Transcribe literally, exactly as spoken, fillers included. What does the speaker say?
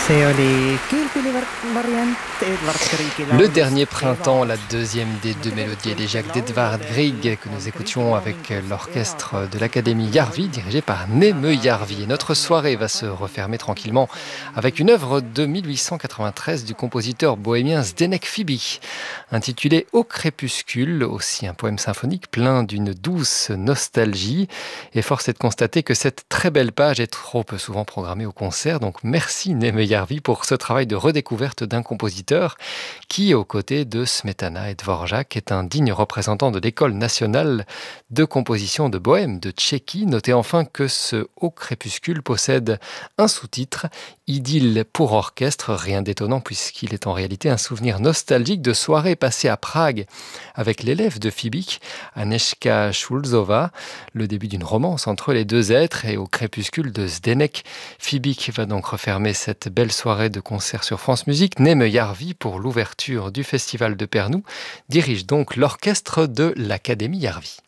Le dernier printemps, la deuxième des deux mélodies élégiaques d'Edvard Grieg que nous écoutions avec l'orchestre de l'Académie Järvi dirigé par Neeme Järvi. Et notre soirée va se refermer tranquillement avec une œuvre de mille huit cent quatre-vingt-treize du compositeur bohémien Zdeněk Fibič, intitulée Au crépuscule, aussi un poème symphonique plein d'une douce nostalgie. Et force est de constater que cette très belle page est trop peu souvent programmée au concert. Donc merci Neeme Järvi pour ce travail de redécouverte d'un compositeur qui, aux côtés de Smetana et Dvorak, est un digne représentant de l'école nationale de composition de Bohème de Tchéquie. Notez enfin que ce Au crépuscule possède un sous-titre, Idylle pour orchestre, rien d'étonnant puisqu'il est en réalité un souvenir nostalgique de soirées passées à Prague avec l'élève de Fibič, Anežka Šulcová, le début d'une romance entre les deux êtres. Et Au crépuscule de Zdeněk Fibič va donc refermer cette belle soirée de concert sur France Musique. Neeme Järvi, pour l'ouverture du festival de Pärnu, dirige donc l'orchestre de l'Académie Järvi.